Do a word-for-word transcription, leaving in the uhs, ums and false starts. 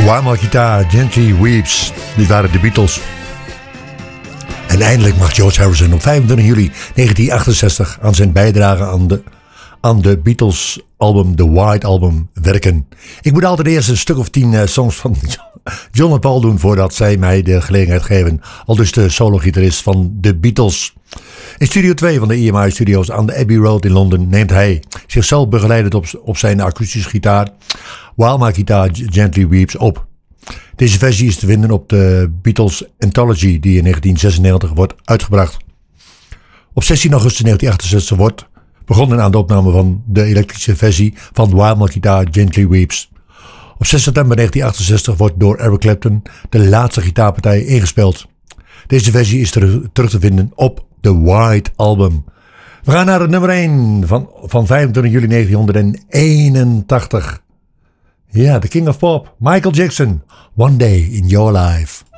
While My Guitar Gently Weeps. Dit waren de Beatles. En eindelijk mag George Harrison op vijfentwintig juli negentien achtenzestig aan zijn bijdrage aan de, aan de Beatles album, The White Album, werken. Ik moet altijd eerst een stuk of tien uh, songs van John en Paul doen voordat zij mij de gelegenheid geven. Al dus de solo-gitarist van de Beatles. In studio twee van de E M I Studios aan de Abbey Road in Londen neemt hij zichzelf begeleidend op, op zijn akoestische gitaar While My Guitar Gently Weeps op. Deze versie is te vinden op de Beatles Anthology die in negentien zesennegentig wordt uitgebracht. Op zestien augustus negentien achtenzestig wordt begonnen aan de opname van de elektrische versie van While My Guitar Gently Weeps. Op zes september negentien achtenzestig wordt door Eric Clapton de laatste gitaarpartij ingespeeld. Deze versie is terug, terug te vinden op The White Album. We gaan naar het nummer één van, van vijfentwintig juli negentienhonderdeenentachtig. Ja, The King of Pop, Michael Jackson. One Day in Your Life.